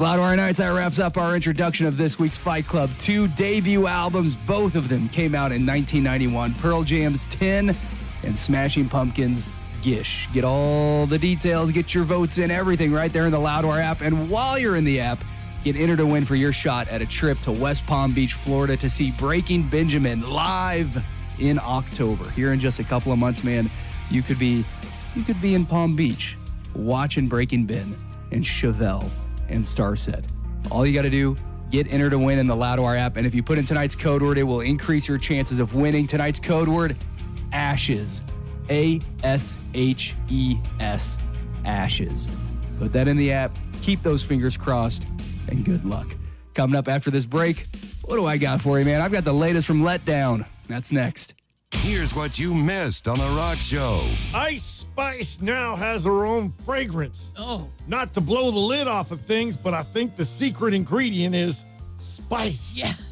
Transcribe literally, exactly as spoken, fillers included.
Loudwire Nights, that wraps up our introduction of this week's Fight Club. Two debut albums, both of them came out in nineteen ninety-one. Pearl Jam's Tin and Smashing Pumpkins' Gish. Get all the details, get your votes in, everything right there in the Loudwire app. And while you're in the app, get entered to win for your shot at a trip to West Palm Beach, Florida to see Breaking Benjamin live in October. Here in just a couple of months, man, you could be you could be in Palm Beach watching Breaking Ben and Chevelle and Starset. All you got to do, get entered to win in the Loudwire app. And if you put in tonight's code word, it will increase your chances of winning. Tonight's code word, ASHES. A S H E S, ASHES. Put that in the app. Keep those fingers crossed, and good luck. Coming up after this break, what do I got for you, man? I've got the latest from Letdown. That's next. Here's what you missed on The Rock Show. Ice Spice now has her own fragrance. Oh. Not to blow the lid off of things, but I think the secret ingredient is spice. Yeah.